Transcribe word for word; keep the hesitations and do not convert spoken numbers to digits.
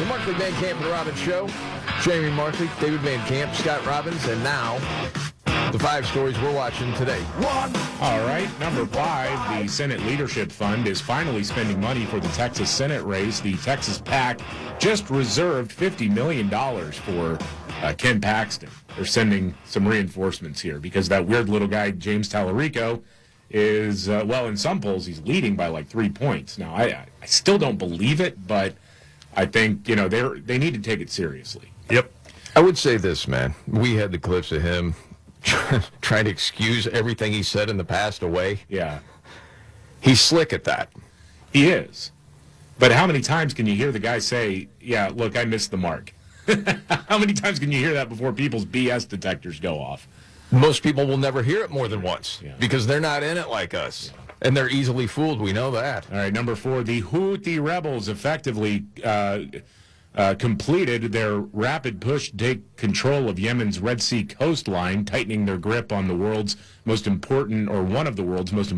Markley, Van Camp, and Robbins Show. Jamie Markley, David Van Camp, Scott Robbins, and now the five stories we're watching today. One. All right, number five, the Senate Leadership Fund is finally spending money for the Texas Senate race. The Texas PAC just reserved fifty million dollars for uh, Ken Paxton. They're sending some reinforcements here because that weird little guy, James Tallarico, is, uh, well, in some polls, he's leading by like three points. Now, I, I still don't believe it, but I think, you know, they they need to take it seriously. Yep. I would say this, man. We had the clips of him trying to excuse everything he said in the past away. Yeah. He's slick at that. He is. But how many times can you hear the guy say, yeah, look, I missed the mark? How many times can you hear that before people's B S detectors go off? Most people will never hear it more than once yeah. because they're not in it like us. Yeah. And they're easily fooled. We know that. All right, number four, the Houthi rebels effectively uh, uh, completed their rapid push to take control of Yemen's Red Sea coastline, tightening their grip on the world's most important, or one of the world's most